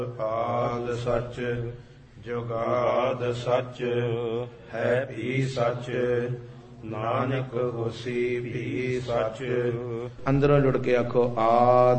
ਆਦ ਸਚ ਜੁਗਾਦ ਸਚ ਹੈ ਵੀ ਸਚ ਨਾਨਕ ਹੋਸੀ ਵੀ ਸਚ। ਅੰਦਰੋਂ ਜੁੜ ਕੇ ਆਖੋ ਆਦ